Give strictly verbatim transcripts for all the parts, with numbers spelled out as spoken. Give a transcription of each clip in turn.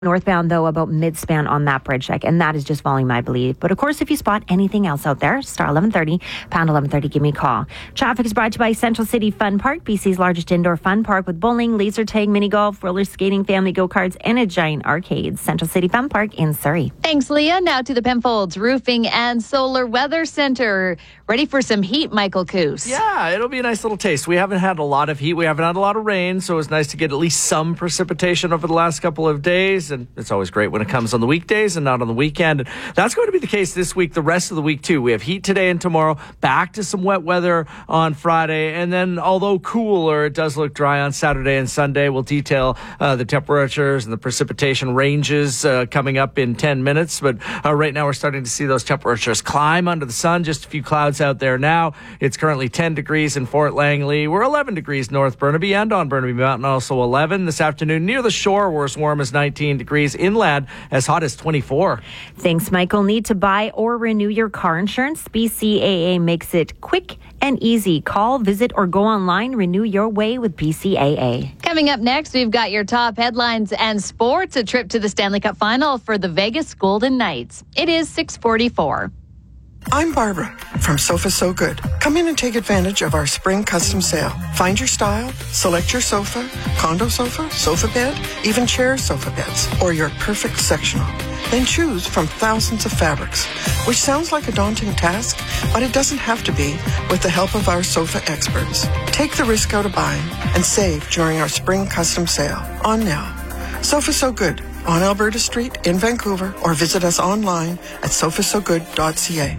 Northbound, though, about mid-span on that bridge deck, and that is just volume, I believe. But, of course, if you spot anything else out there, star eleven thirty, pound eleven thirty, give me a call. Traffic is brought to you by Central City Fun Park, B C's largest indoor fun park with bowling, laser tag, mini golf, roller skating, family go-karts, and a giant arcade. Central City Fun Park in Surrey. Thanks, Leah. Now to the Penfolds Roofing and Solar Weather Center. Ready for some heat, Michael Coos? Yeah, it'll be a nice little taste. We haven't had a lot of heat. We haven't had a lot of rain, so it's nice to get at least some precipitation over the last couple of days. And it's always great when it comes on the weekdays and not on the weekend. And that's going to be the case this week, the rest of the week, too. We have heat today and tomorrow, back to some wet weather on Friday. And then, although cooler, it does look dry on Saturday and Sunday. We'll detail uh, the temperatures and the precipitation ranges uh, coming up in ten minutes. But uh, right now, we're starting to see those temperatures climb under the sun. Just a few clouds out there now. It's currently ten degrees in Fort Langley. We're eleven degrees north Burnaby and on Burnaby Mountain, also eleven. This afternoon, near the shore, we're as warm as nineteen degrees. Inland, as hot as twenty-four. Thanks, Michael. Need to buy or renew your car insurance? B C A A makes it quick and easy. Call, visit, or go online. Renew your way with B C A A. Coming up next, we've got your top headlines and sports. A trip to the Stanley Cup Final for the Vegas Golden Knights. It is six forty-four. I'm Barbara from Sofa So Good. Come in and take advantage of our spring custom sale. Find your style, select your sofa, condo sofa, sofa bed, even chair sofa beds, or your perfect sectional. Then choose from thousands of fabrics, which sounds like a daunting task, but it doesn't have to be with the help of our sofa experts. Take the risk out of buying and save during our spring custom sale on now. Sofa So Good on Alberta Street in Vancouver, or visit us online at sofa so good dot c a.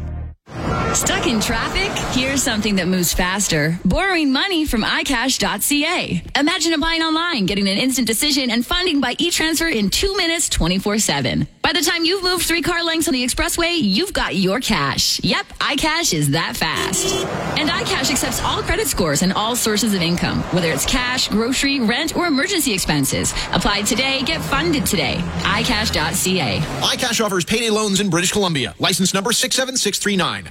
Stuck in traffic? Here's something that moves faster. Borrowing money from i cash dot c a. Imagine applying online, getting an instant decision, and funding by e-transfer in two minutes, twenty-four seven. By the time you've moved three car lengths on the expressway, you've got your cash. Yep, iCash is that fast. And iCash accepts all credit scores and all sources of income, whether it's cash, grocery, rent, or emergency expenses. Apply today, get funded today. i cash dot c a. iCash offers payday loans in British Columbia. License number six seven six three nine.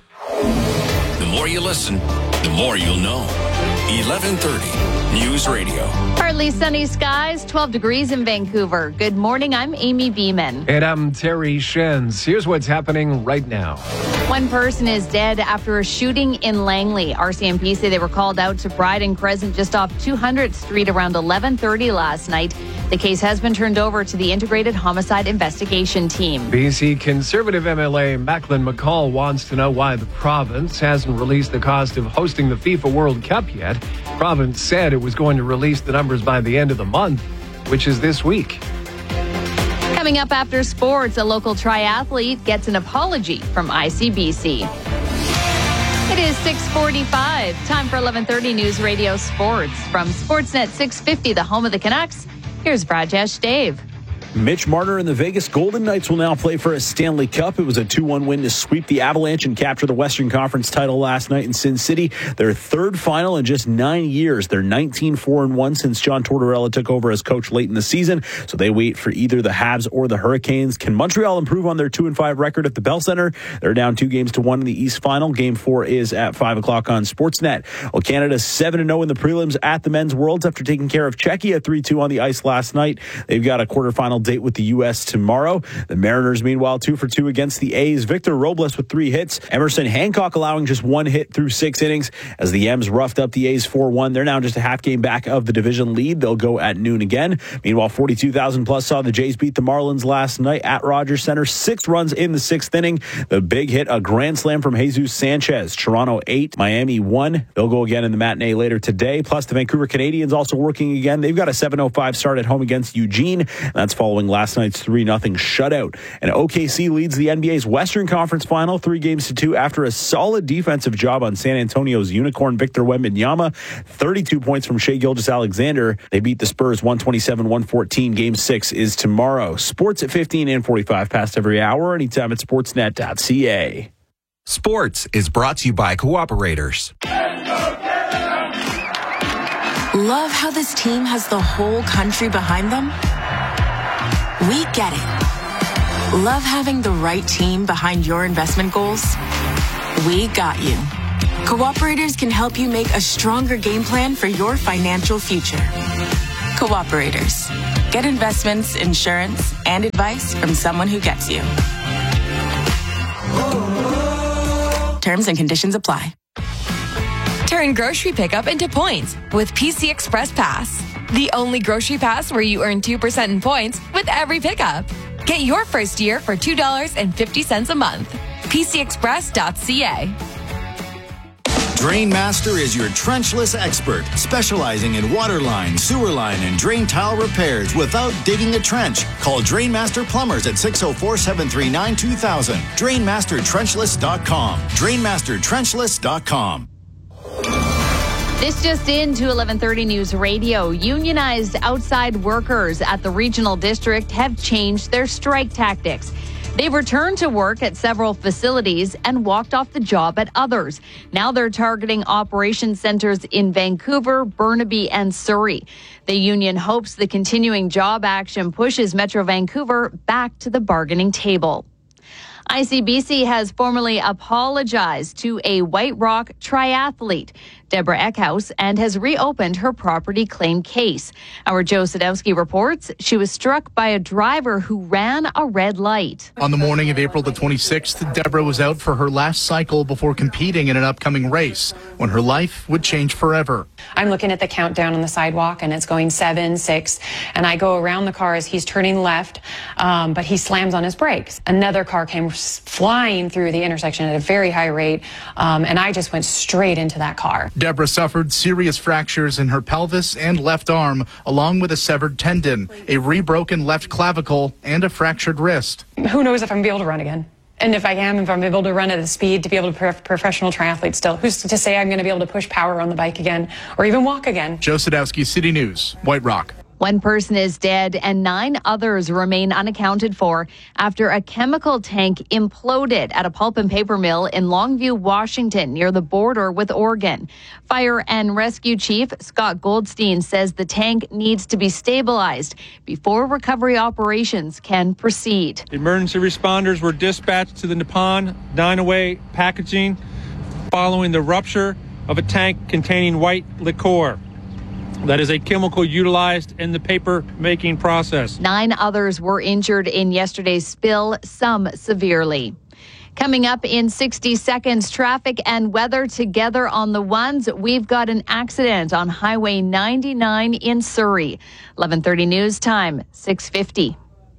The more you listen, the more you'll know. eleven thirty News Radio. Partly sunny skies, twelve degrees in Vancouver. Good morning, I'm Amy Beeman. And I'm Terry Shenz. Here's what's happening right now. One person is dead after a shooting in Langley. R C M P say they were called out to Bride and Crescent just off two hundredth Street around eleven thirty last night. The case has been turned over to the Integrated Homicide Investigation Team. B C Conservative M L A Macklin McCall wants to know why the province hasn't released the cost of hosting the FIFA World Cup yet. The province said it was going to release the numbers by the end of the month, which is this week. Coming up after sports, a local triathlete gets an apology from I C B C. It is six forty-five. Time for eleven thirty News Radio Sports. From Sportsnet six fifty, the home of the Canucks, here's Brajesh Dave. Mitch Marner and the Vegas Golden Knights will now play for a Stanley Cup. It was a two one win to sweep the Avalanche and capture the Western Conference title last night in Sin City. Their third final in just nine years. They're nineteen four and one since John Tortorella took over as coach late in the season. So they wait for either the Habs or the Hurricanes. Can Montreal improve on their two and five record at the Bell Center? They're down two games to one in the East Final. Game four is at five o'clock on Sportsnet. Well, Canada's seven and oh in the prelims at the Men's Worlds after taking care of Czechia three two on the ice last night. They've got a quarterfinal date with the U S tomorrow. The Mariners, meanwhile, two for two against the A's. Victor Robles with three hits. Emerson Hancock allowing just one hit through six innings as the M's roughed up the A's four one. They're now just a half game back of the division lead. They'll go at noon again. Meanwhile, forty-two thousand plus saw the Jays beat the Marlins last night at Rogers Center. Six runs in the sixth inning. The big hit, a grand slam from Jesus Sanchez. Toronto eight, Miami one. They'll go again in the matinee later today. Plus, the Vancouver Canadians also working again. They've got a seven oh five start at home against Eugene. That's following last night's three nothing shutout. And O K C leads the N B A's Western Conference Final three games to two after a solid defensive job on San Antonio's unicorn Victor Wembanyama. thirty-two points from Shai Gilgeous-Alexander. They beat the Spurs one twenty-seven one fourteen. Game six is tomorrow. Sports at fifteen and forty-five past every hour. Anytime at sportsnet dot c a. Sports is brought to you by Cooperators. Love how this team has the whole country behind them? We get it. Love having the right team behind your investment goals? We got you. Cooperators can help you make a stronger game plan for your financial future. Cooperators. Get investments, insurance, and advice from someone who gets you. Terms and conditions apply. Turn grocery pickup into points with P C Express Pass. The only grocery pass where you earn two percent in points with every pickup. Get your first year for two dollars and fifty cents a month. P C express dot c a. Drainmaster is your trenchless expert, specializing in water line, sewer line, and drain tile repairs without digging a trench. Call Drainmaster Plumbers at six oh four, seven three nine, two thousand. drain master trenchless dot com. drain master trenchless dot com. This just in to eleven thirty News Radio. Unionized outside workers at the regional district have changed their strike tactics. They've returned to work at several facilities and walked off the job at others. Now they're targeting operation centers in Vancouver, Burnaby, and Surrey. The union hopes the continuing job action pushes Metro Vancouver back to the bargaining table. I C B C has formally apologized to a White Rock triathlete, Deborah Eckhouse, and has reopened her property claim case. Our Joe Sadowski reports she was struck by a driver who ran a red light. On the morning of April the twenty-sixth, Deborah was out for her last cycle before competing in an upcoming race, when her life would change forever. I'm looking at the countdown on the sidewalk, and it's going seven, six, and I go around the car as he's turning left, um, but he slams on his brakes. Another car came flying through the intersection at a very high rate, um, and I just went straight into that car. Deborah suffered serious fractures in her pelvis and left arm, along with a severed tendon, a rebroken left clavicle, and a fractured wrist. Who knows if I'm going to be able to run again? And if I am, if I'm able to run at the speed to be able to be a professional triathlete still, who's to say I'm going to be able to push power on the bike again or even walk again? Joe Sadowski, City News, White Rock. One person is dead and nine others remain unaccounted for after a chemical tank imploded at a pulp and paper mill in Longview, Washington, near the border with Oregon. Fire and Rescue Chief Scott Goldstein says the tank needs to be stabilized before recovery operations can proceed. Emergency responders were dispatched to the Nippon Dynaway packaging following the rupture of a tank containing white liquor. That is a chemical utilized in the paper making process. Nine others were injured in yesterday's spill, some severely. Coming up in sixty seconds, traffic and weather together on the ones. We've got an accident on Highway ninety-nine in Surrey. eleven thirty news time, six fifty.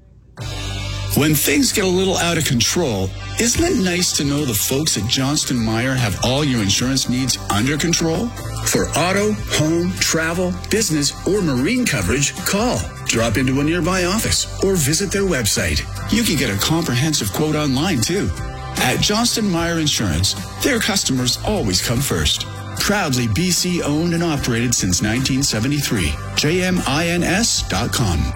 When things get a little out of control, isn't it nice to know the folks at Johnston Meyer have all your insurance needs under control? For auto, home, travel, business, or marine coverage, call, drop into a nearby office, or visit their website. You can get a comprehensive quote online, too. At Johnston Meyer Insurance, their customers always come first. Proudly B C owned and operated since nineteen seventy-three. J M I N S dot com.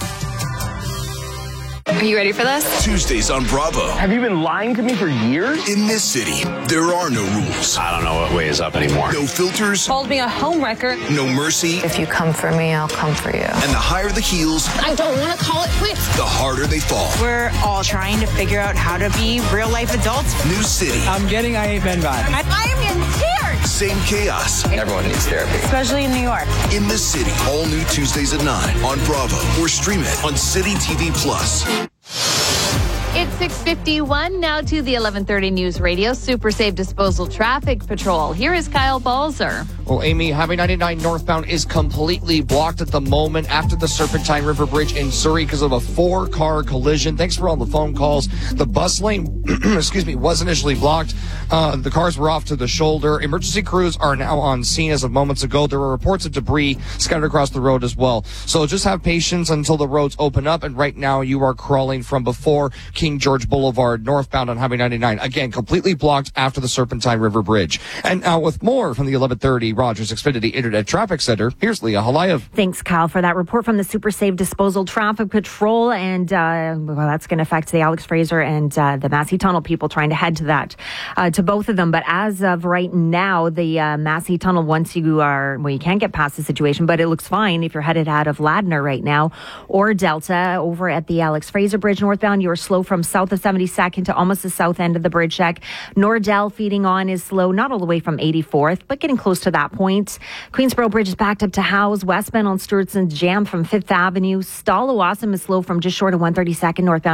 Are you ready for this? Tuesdays on Bravo. Have you been lying to me for years? In this city, there are no rules. I don't know what way is up anymore. No filters. Called me a homewrecker. No mercy. If you come for me, I'll come for you. And the higher the heels, I don't want to call it quits. The harder they fall. We're all trying to figure out how to be real life adults. New city. I'm getting I Ain't Been vibe. I, I am getting tears. Same chaos. Everyone needs therapy. Especially in New York. In the City. All new Tuesdays at nine on Bravo. Or stream it on City T V Plus. It's six fifty-one now to the eleven thirty News Radio Super Safe Disposal Traffic Patrol. Here is Kyle Balzer. Well, Amy, Highway ninety-nine northbound is completely blocked at the moment after the Serpentine River Bridge in Surrey because of a four-car collision. Thanks for all the phone calls. The bus lane, excuse me, was initially blocked. Uh, the cars were off to the shoulder. Emergency crews are now on scene as of moments ago. There were reports of debris scattered across the road as well. So just have patience until the roads open up. And right now you are crawling from before King George Boulevard northbound on Highway ninety-nine. Again, completely blocked after the Serpentine River Bridge. And now with more from the eleven thirty Rogers Xfinity Internet Traffic Center, here's Leah Halayev. Thanks, Kyle, for that report from the Super Safe Disposal Traffic Patrol. And uh, well, that's going to affect the Alex Fraser and uh, the Massey Tunnel people trying to head to that, uh, to both of them. But as of right now, the uh, Massey Tunnel, once you are, well, you can't get past the situation, but it looks fine if you're headed out of Ladner right now or Delta. Over at the Alex Fraser Bridge northbound, you are slow from south of seventy-second to almost the south end of the bridge deck. Nordell feeding on is slow, not all the way from eighty-fourth, but getting close to that that point. Queensboro Bridge is backed up to Howes. Westbound on Stewartson, jam from Fifth Avenue. Stallawasam is slow from just short of one thirty-second northbound